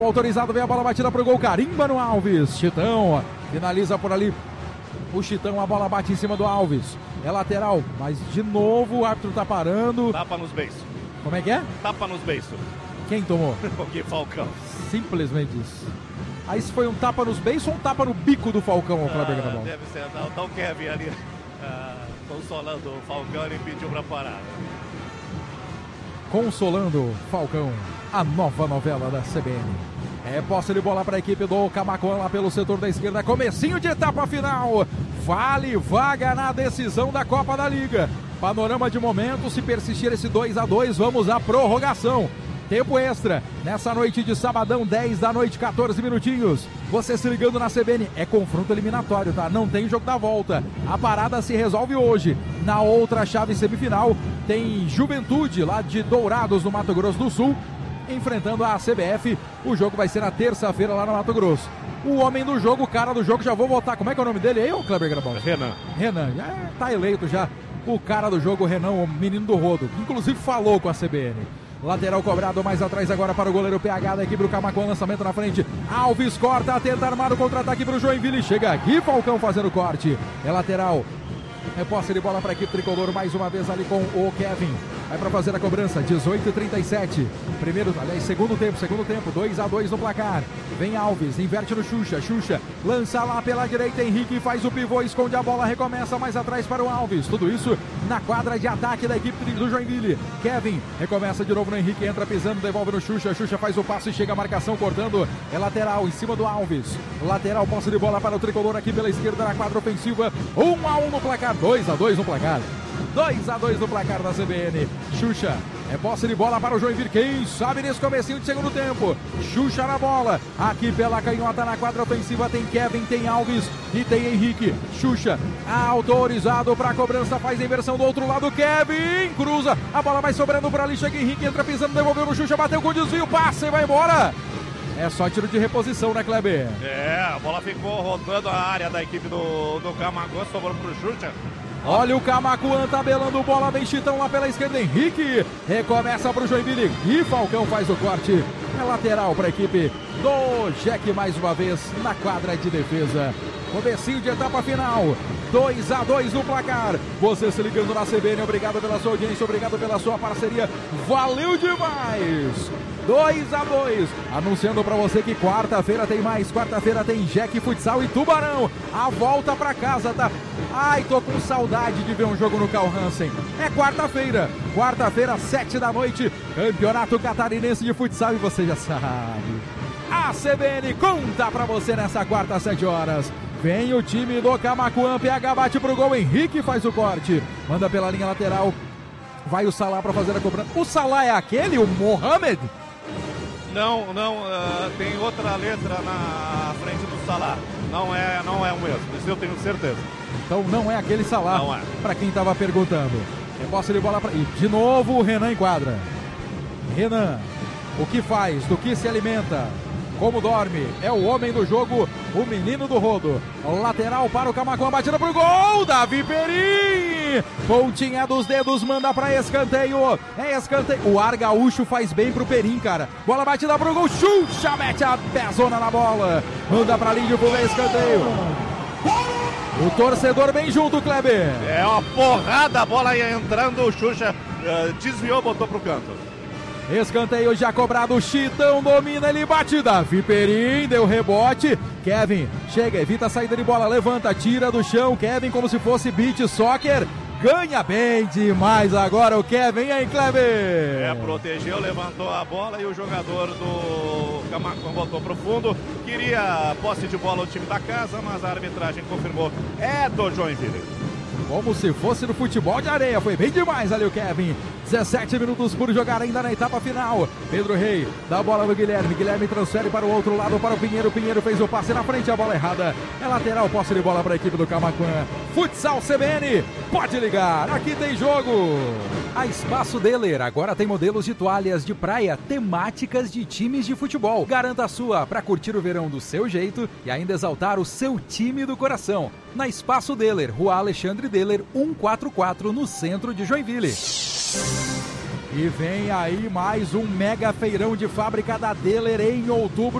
Autorizado, vem a bola batida pro gol, carimba no Alves. Chitão finaliza por ali. O Chitão, a bola bate em cima do Alves. É lateral, mas de novo o árbitro tá parando. Tapa nos beiços. Como é que é? Tapa nos beiços. Quem tomou? O Falcão. Simplesmente isso. Aí se foi um tapa nos beiços ou um tapa no bico do Falcão, Kleber Gravão? Deve ser, tá o Kevin ali consolando o Falcão e pediu pra parar. Consolando Falcão, a nova novela da CBN. É posse de bola para a equipe do Camaquã lá pelo setor da esquerda. Comecinho de etapa final. Vale vaga na decisão da Copa da Liga. Panorama de momento, se persistir esse 2-2, vamos à prorrogação. Tempo extra, nessa noite de sabadão, 10 da noite, 14 minutinhos. Você se ligando na CBN, é confronto eliminatório, tá? Não tem jogo da volta. A parada se resolve hoje. Na outra chave semifinal, tem Juventude, lá de Dourados, no Mato Grosso do Sul, enfrentando a CBF. O jogo vai ser na terça-feira lá no Mato Grosso. O homem do jogo, o cara do jogo, já vou votar. Como é que é o nome dele aí, ô Kleber Grabão? Renan, já tá eleito já. O cara do jogo, o Renan, o menino do rodo, que inclusive falou com a CBN. Lateral cobrado mais atrás agora para o goleiro PH da equipe do Camaquã, lançamento na frente. Alves corta, tenta armar o contra-ataque para o Joinville. Chega aqui, Falcão fazendo corte. É lateral. É posse de bola para a equipe tricolor mais uma vez ali com o Kevin. Vai para fazer a cobrança, 18:37. Segundo tempo, 2-2 no placar. Vem Alves, inverte no Xuxa, lança lá pela direita, Henrique faz o pivô, esconde a bola, recomeça mais atrás para o Alves. Tudo isso na quadra de ataque da equipe do Joinville. Kevin recomeça de novo no Henrique, entra pisando, devolve no Xuxa faz o passe, chega a marcação, cortando. É lateral em cima do Alves. Lateral, posse de bola para o tricolor aqui pela esquerda na quadra ofensiva. 1-1 no placar, 2-2 no placar. 2-2 no placar da CBN. Xuxa, é posse de bola para o Joinville. Quem sabe nesse comecinho de segundo tempo. Xuxa na bola. Aqui pela canhota na quadra ofensiva tem Kevin, tem Alves e tem Henrique. Xuxa, autorizado para a cobrança, faz a inversão do outro lado. Kevin cruza, a bola vai sobrando para ali. Chega Henrique, entra pisando, devolveu no Xuxa, bateu com desvio, passa e vai embora. É só tiro de reposição, né, Kleber? A bola ficou rodando a área da equipe do Camaquã, sobrou pro Xuxa. Olha o Camaquã tabelando bola, vem Chitão lá pela esquerda, Henrique recomeça para o Joinville e Falcão faz o corte. É lateral para a equipe do Jack mais uma vez na quadra de defesa. Comecinho de etapa final, 2-2 no placar. Você se ligando na CBN, obrigado pela sua audiência, obrigado pela sua parceria, valeu demais! 2-2, anunciando pra você que quarta-feira tem mais, quarta-feira tem Jack Futsal e Tubarão, a volta pra casa, tá? Ai, tô com saudade de ver um jogo no Carl Hansen. É quarta-feira, 7 da noite, Campeonato Catarinense de Futsal e você já sabe. A CBN conta pra você nessa quarta, 7 horas. Vem o time do Camaquã, PH bate pro gol, Henrique faz o corte, manda pela linha lateral, vai o Salah pra fazer a cobrança. O Salah é aquele, o Mohamed? Não, tem outra letra na frente do Salah. Não é o mesmo, isso eu tenho certeza. Então não é aquele Salah, não é. Para quem estava perguntando. É posse de bola para... E de novo o Renan enquadra. Renan, o que faz, do que se alimenta, como dorme, é o homem do jogo, o menino do rodo. Lateral para o Camaquã, batida pro gol, Davi Perim! Pontinha dos dedos, manda para escanteio. É escanteio. O ar gaúcho faz bem pro Perim, cara. Bola batida pro gol, Xuxa mete a pezona na bola. Manda pra linha pro escanteio. O torcedor bem junto, Kleber. É uma porrada, a bola ia entrando, o Xuxa desviou, botou pro canto. Escanteio já cobrado, Chitão domina, ele bate, Davi Perim, deu rebote, Kevin chega, evita a saída de bola, levanta, tira do chão, Kevin como se fosse beach soccer, ganha bem demais agora o Kevin, hein, Kleber? Protegeu, levantou a bola e o jogador do Camaquã botou pro fundo, queria posse de bola o time da casa, mas a arbitragem confirmou, é do Joinville. Como se fosse no futebol de areia, foi bem demais ali o Kevin. 17 minutos por jogar ainda na etapa final. Pedro Rei dá a bola no Guilherme, Guilherme transfere para o outro lado para o Pinheiro, Pinheiro fez o passe na frente, a bola errada. É lateral, posse de bola para a equipe do Camaquã. Futsal CBN, pode ligar, aqui tem jogo. A Espaço Deler agora tem modelos de toalhas de praia temáticas de times de futebol. Garanta a sua para curtir o verão do seu jeito e ainda exaltar o seu time do coração. Na Espaço Deler, Rua Alexandre Deler, 144, no centro de Joinville. E vem aí mais um mega feirão de fábrica da Deller em outubro.